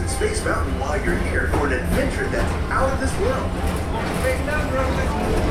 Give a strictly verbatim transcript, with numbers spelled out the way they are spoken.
visit Space Mountain while you're here for an adventure that's out of this world. Space Mountain,